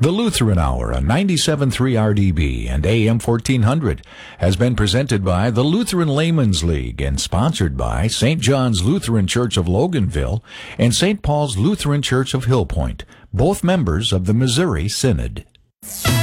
The Lutheran Hour on 97.3 RDB and AM 1400 has been presented by the Lutheran Laymen's League and sponsored by St. John's Lutheran Church of Loganville and St. Paul's Lutheran Church of Hill Point, both members of the Missouri Synod.